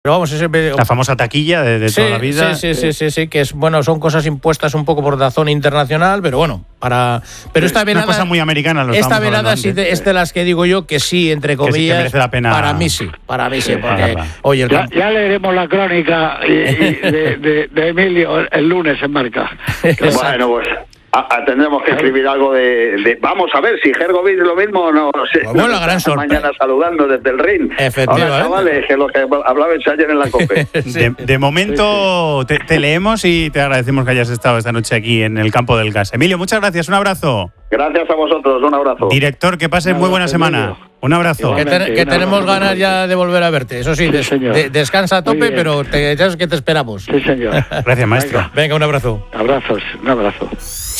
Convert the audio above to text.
Pero vamos, la famosa taquilla de toda la vida. Sí, que es bueno, son cosas impuestas un poco por la zona internacional, pero bueno, pero esta velada, una cosa muy americana. Esta velada sí es de las que digo yo que sí, entre comillas, que merece la pena. Para mí sí, porque oye, ya leeremos la crónica de Emilio el lunes en Marca. Bueno, pues tendremos que escribir algo de vamos a ver si Hergovic lo mismo o no. Bueno, la gran sorpresa. Mañana saludando desde el ring. Efectivamente. Hola, chavales, que lo que hablabais ayer en la COPE. De momento te leemos y te agradecemos que hayas estado esta noche aquí en el Campo del Gas. Emilio, muchas gracias, un abrazo. Gracias a vosotros, un abrazo. Director, que pases muy buena semana. Un abrazo. Que tenemos ganas ya de volver a verte. Eso sí, descansa a tope, pero ya es que te esperamos. Sí, señor. Gracias, maestro. Venga, un abrazo. Un abrazo.